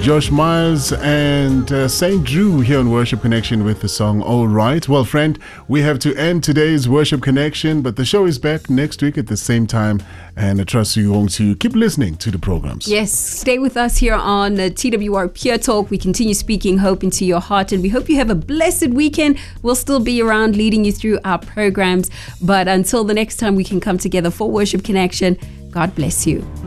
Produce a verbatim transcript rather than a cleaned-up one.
Josh Myers and uh, Saint Drew here on Worship Connection with the song All Right. Well, friend, we have to end today's Worship Connection, but the show is back next week at the same time, and I trust you're going to keep listening to the programs. Yes, stay with us here on uh, T W R Pure Talk. We continue speaking hope into your heart, and we hope you have a blessed weekend. We'll still be around leading you through our programs, but until the next time we can come together for Worship Connection, God bless you.